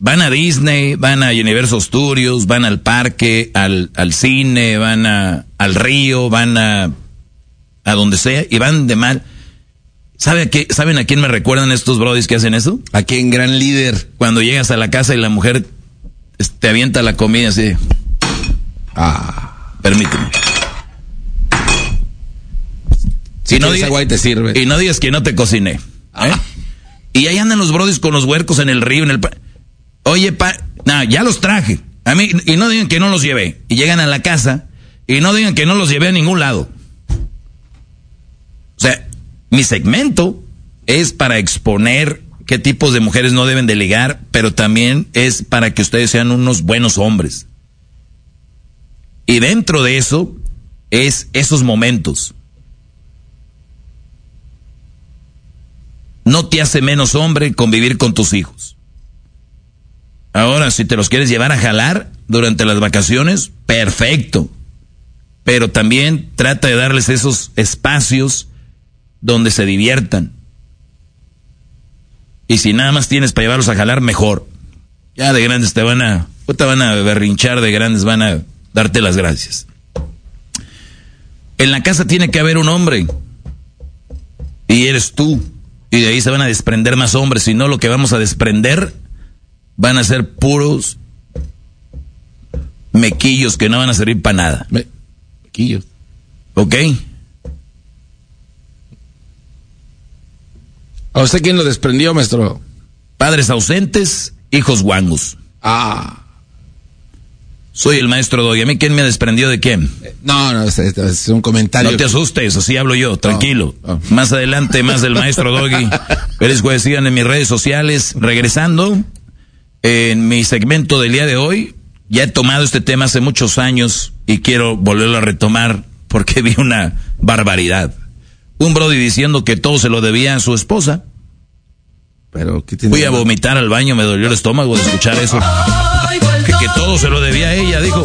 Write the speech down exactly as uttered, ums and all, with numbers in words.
van a Disney, van a Universal Studios, van al parque, al, al cine, van a, al río, van a, a donde sea, y van de mal. ¿Sabe a qué, ¿Saben a quién me recuerdan estos brodis que hacen eso? ¿A quién? Gran líder. Cuando llegas a la casa y la mujer te avienta la comida así. Ah. Permíteme. Si y, no no digas, agua y te sirve. Y no digas que no te cociné. ¿eh? Ah. Y ahí andan los brodis con los huercos en el río, en el... Pa- Oye, pa... No, ya los traje. A mí, y no digan que no los llevé. Y llegan a la casa y no digan que no los llevé a ningún lado. O sea, mi segmento es para exponer qué tipos de mujeres no deben de ligar, pero también es para que ustedes sean unos buenos hombres. Y dentro de eso es esos momentos. No te hace menos hombre convivir con tus hijos. Ahora, si te los quieres llevar a jalar durante las vacaciones, perfecto. Pero también trata de darles esos espacios donde se diviertan. Y si nada más tienes para llevarlos a jalar, mejor. Ya de grandes te van a, te van a berrinchar, de grandes van a darte las gracias. En la casa tiene que haber un hombre. Y eres tú. Y de ahí se van a desprender más hombres. Si no, lo que vamos a desprender van a ser puros mequillos que no van a servir para nada. Me- mequillos. ¿Ok? ¿A usted quién lo desprendió, maestro? Padres ausentes, hijos guangos. Ah. Soy el maestro Doggy. ¿A mí quién me desprendió de quién? No, no, es, es un comentario. No te asustes, así hablo yo, tranquilo. No, no. Más adelante, más del maestro Doggy. Feliz jueves, sigan en mis redes sociales. Regresando, en mi segmento del día de hoy, ya he tomado este tema hace muchos años y quiero volverlo a retomar porque vi una barbaridad. Un brody diciendo que todo se lo debía a su esposa. Pero, ¿qué tiene Fui que a ver? vomitar al baño, me dolió el estómago de escuchar eso. Que, que todo se lo debía a ella, dijo.